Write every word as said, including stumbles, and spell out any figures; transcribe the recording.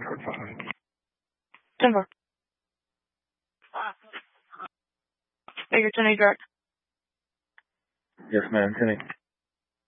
Denver. Baker, ten eight direct. Yes, ma'am. ten eight.